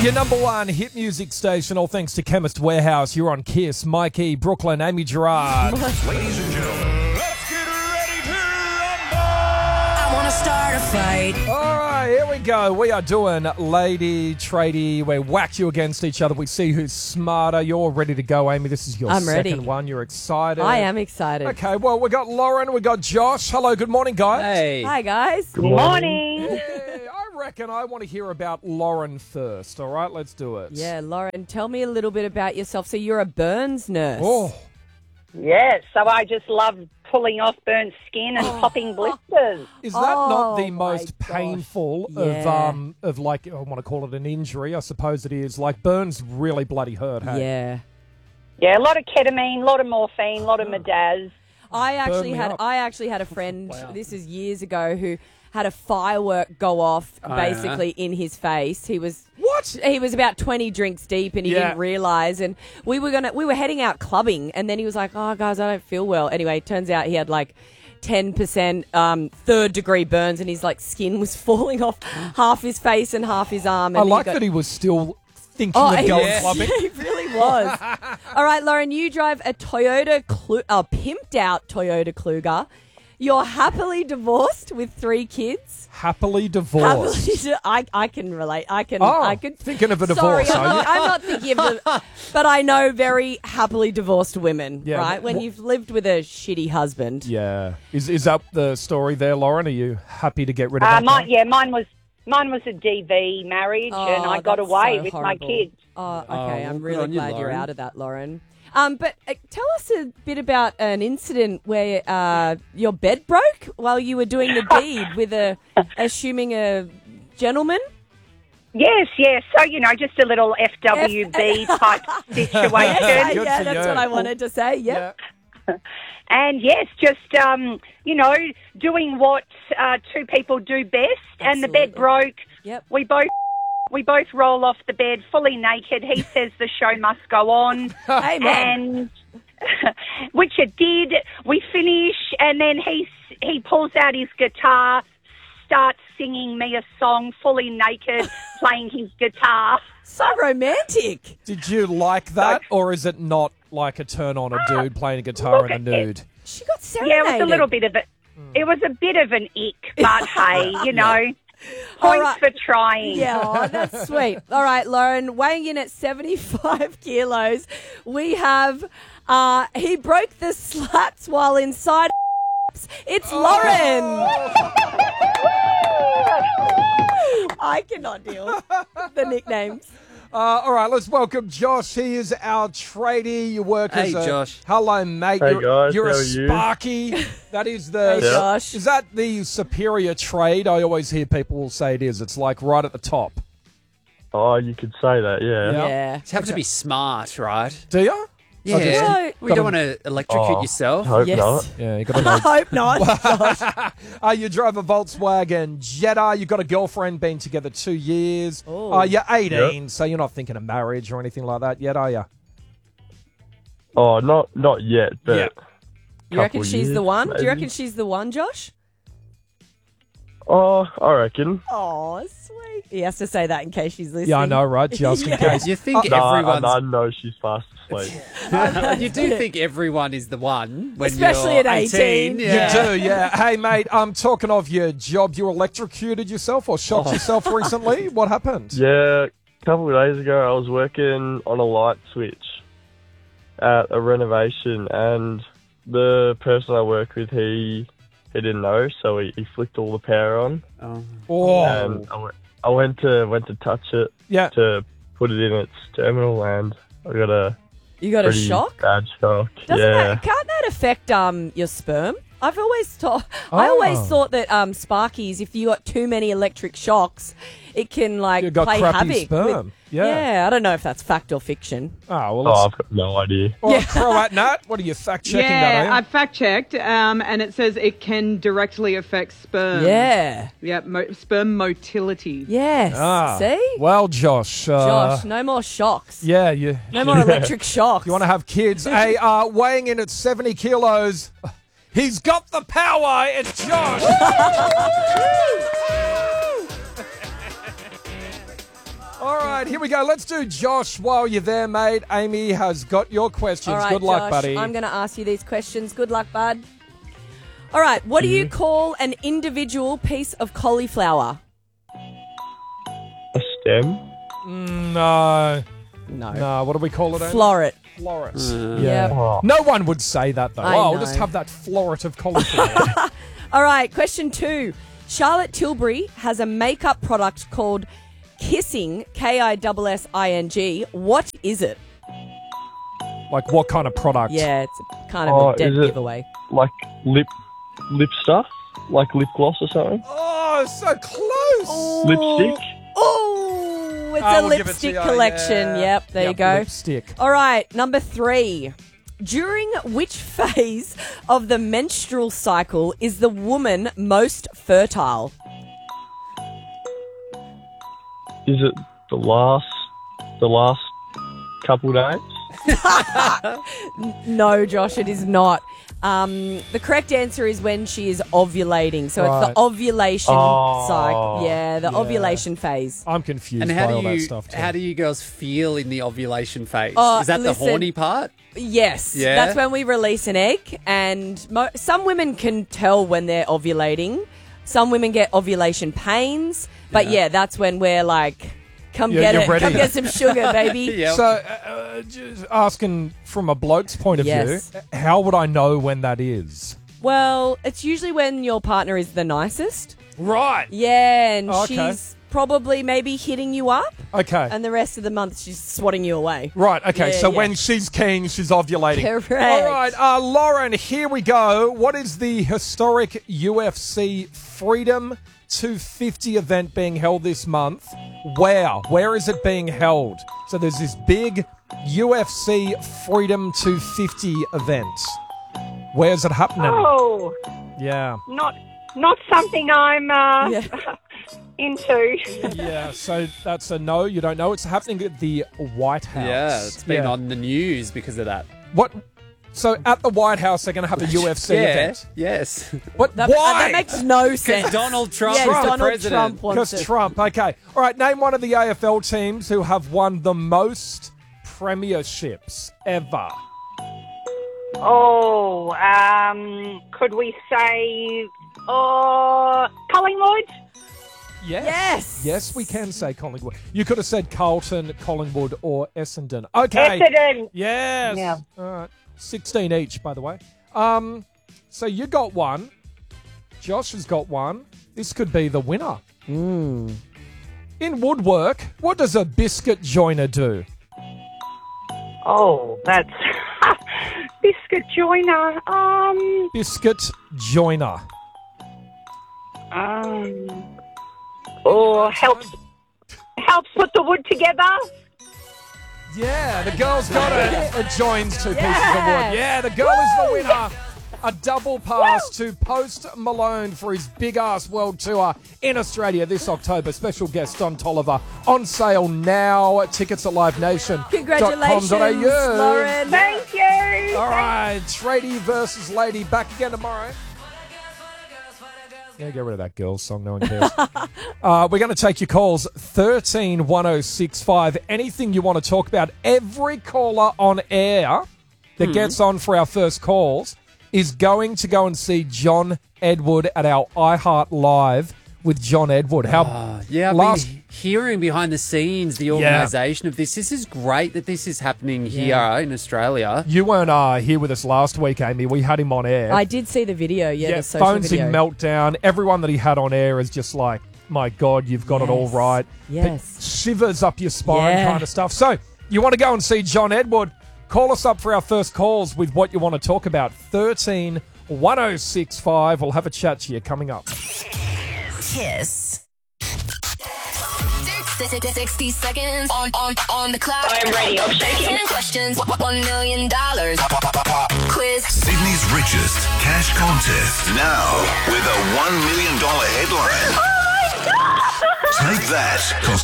Your number one hit music station, all thanks to Chemist Warehouse. You're on Kiss. Mikey, Brooklyn, Amy Gerard. Ladies and gentlemen, let's get ready to rumble! I want to start a fight. All right, here we go. We are doing Lady Tradie. We whack you against each other. We see who's smarter. You're ready to go, Amy. This is your I'm second ready. one. You're excited. I am excited. Okay, well, we got Lauren. We got Josh. Hello, good morning, guys. Hey. Hi, guys. Good morning. Yeah, I reckon I want to hear about Lauren first. All right, let's do it. Yeah, Lauren, tell me a little bit about yourself. So you're a burns nurse. Oh, Yes, so I just love pulling off burnt skin and popping blisters. is that not Oh, the my most gosh. painful Yeah. of like, I want to call it an injury. I suppose it is. Like, burns really bloody hurt, hey? Yeah. Yeah, a lot of ketamine, a lot of morphine, a lot of Madaz. I actually me had up. a friend, this is years ago, who had a firework go off basically in his face. He was about 20 drinks deep and he Yeah. didn't realise, and we were heading out clubbing, and then he was like, "Oh guys, I don't feel well." Anyway, turns out he had like 10% third degree burns, and his like skin was falling off half his face and half his arm. I And like that he was still thinking of going yeah. clubbing. He really was. All right, Lauren, you drive a pimped out Toyota Kluger. You're happily divorced with 3 kids. Happily divorced. I can relate. I can. Thinking of a Sorry, divorce, are you? I'm not thinking of but I know very happily divorced women, Yeah, right? When you've lived with a shitty husband. Yeah. Is that the story there, Lauren? Are you happy to get rid of that guy? Mine was a DV marriage, and I got that's away so with horrible. my kids. Oh, okay. Oh, well, I'm good really on you, glad you're Lauren. out of that, Lauren. But tell us a bit about an incident where your bed broke while you were doing the deed with assuming a gentleman. Yes. So, just a little FWB type situation. Yeah, Good for that's you. what I wanted to say. Yep. Yeah. And yes, just, doing what 2 people do best. And the bed Absolutely. broke. Yep. We both roll off the bed fully naked. He says the show must go on. Hey, man. And which it did. We finish, and then he pulls out his guitar, starts singing me a song fully naked, playing his guitar. So romantic. Did you like that, or is it not like a turn on a dude playing a guitar look, in the nude? She got Yeah, serenaded. it was a little bit of it. It was a bit of an ick, but hey, All points right. for trying. Yeah, oh, that's sweet. All right, Lauren, weighing in at 75 kilos, we have he broke the slats while inside. It's Lauren. I cannot deal with the nicknames. All right, let's welcome Josh. He is our tradie. You work Hey, as a... Josh. Hello, mate. Hey, you're guys, you're how a are you? Sparky. That is the... Hey, Josh. Is that the superior trade? I always hear people will say it is. It's like right at the top. Oh, you could say that, yeah. Yeah. You have to be smart, right? Do you? Yeah. No. We don't want to electrocute Oh, yourself. Hope Yes. not. Yeah, you got to I know. hope not. Josh. You drove a Volkswagen Jetta. You've got a girlfriend, been together 2 years. Oh. You're 18, Yep. so you're not thinking of marriage or anything like that yet, are you? Oh, not yet, but Yeah. You reckon couple she's the years, one? Do you maybe. reckon she's the one, Josh? Oh, I reckon. Oh, sweet. He has to say that in case she's listening. Yeah, I know, right? Just in case. You think No, everyone's... I know she's fast asleep. You do think everyone is the one when Especially you're at 18. Yeah. You do, yeah. Hey, mate, I'm talking of your job. You electrocuted yourself or shocked yourself recently? What happened? Yeah, a couple of days ago I was working on a light switch at a renovation, and the person I work with, he didn't know, so he flicked all the power on, Oh, and I went to touch it yeah. to put it in its terminal, and I got a You got a pretty shock? bad shock. Doesn't yeah. can't that affect your sperm? I always thought that Sparkies, if you got too many electric shocks, it can You got play crappy havoc. sperm. Yeah. I don't know if that's fact or fiction. Oh, well, Oh, let's... I've got no idea. Well, Croat Nat, what are you fact-checking that, Yeah, are you? I fact checked, and it says it can directly affect sperm. Yeah. Yeah, sperm motility. Yes. Ah, See? Well, Josh. Josh, no more shocks. Yeah, you... No more electric shocks. You want to have kids? Hey, weighing in at 70 kilos, he's got the power. It's Josh. All right, here we go. Let's do Josh while you're there, mate. Amy has got your questions. All right, Good luck, Josh, buddy. I'm going to ask you these questions. Good luck, bud. All right, what do you call an individual piece of cauliflower? A stem? No. No. No, what do we call it, Amy? Floret. Floret. Yep. Oh, No one would say that, though. I I'll know. just have that floret of cauliflower. All right, question 2. Charlotte Tilbury has a makeup product called Kissing, Kissing. What is it? Like, what kind of product? Yeah, it's kind of a dead is it giveaway. like lip stuff? Like lip gloss or something? Oh, so close. Lipstick? Oh, it's I a will give it to lipstick you, collection. yeah. Yep, there you go. Lipstick. All right, number 3. During which phase of the menstrual cycle is the woman most fertile? Is it the last couple days? No, Josh, it is not. The correct answer is when she is ovulating. So it's Right. the ovulation Oh. cycle. Yeah, the ovulation phase. I'm confused And by how all do that you stuff, too. how do you girls feel in the ovulation phase? Oh, Is that listen. the horny part? Yes, Yeah? that's when we release an egg, and some women can tell when they're ovulating. Some women get ovulation pains, but yeah, that's when we're like, come Yeah, get you're it, ready. come get some sugar, baby. Yep. So, just asking from a bloke's point of Yes. view, how would I know when that is? Well, it's usually when your partner is the nicest. Right. Yeah, and Okay. she's probably maybe hitting you up, Okay. and the rest of the month she's swatting you away. Right, okay, Yeah, so yeah. when she's keen, she's ovulating. Correct. All right, Lauren, here we go. What is the historic UFC Freedom 250 event being held this month? Where is it being held? So there's this big UFC Freedom 250 event. Where's it happening? Oh, Yeah. not something I'm Yeah. into. Yeah, so that's a no. You don't know. It's happening at the White House. Yeah, it's been Yeah. on the news because of that. What? So at the White House, they're going to have a UFC event. Yes. What? That, Why? that makes no sense. Donald Trump Yeah, is the Donald president. Trump wants Because it. Trump. Okay. All right. Name one of the AFL teams who have won the most premierships ever. Oh, could we say, Collingwood? Yes. Yes. Yes, we can say Collingwood. You could have said Carlton, Collingwood, or Essendon. Okay. Essendon. Yes. Yeah. All right. 16 each, by the way. So you got one. Josh has got one. This could be the winner. In woodwork, what does a biscuit joiner do? Oh, that's biscuit joiner. Biscuit joiner. Helps put the wood together. Yeah, the girl's got it. It joins two pieces of wood. Yeah, the girl is the winner. A double pass to Post Malone for his big-ass world tour in Australia this October. Special guest Don Tolliver on sale now. Tickets at livenation.com.au. Congratulations, Lauren. Thank you. All right, Tradie versus Lady. Back again tomorrow. Yeah, get rid of that girls song. No one cares. We're going to take your calls. 131065. Anything you want to talk about. Every caller on air that gets on for our first calls is going to go and see John Edward at our iHeart Live with John Edward. Yeah, I've been hearing behind the scenes the organisation of this. This is great that this is happening here in Australia. You weren't here with us last week, Amy. We had him on air. I did see the video. Yeah, the social phones video. in meltdown. Everyone that he had on air is just like, my God, you've got it all right. Yes. Shivers up your spine Yeah. kind of stuff. So you want to go and see John Edward? Call us up for our first calls with what you want to talk about. 131065. We'll have a chat to you coming up. Kiss. 60 seconds on the clock. I'm ready. I'm shaking. 10 questions, $1 million. Quiz. Sydney's richest cash contest. Now with a $1 million headline. Oh my God. Take that, cost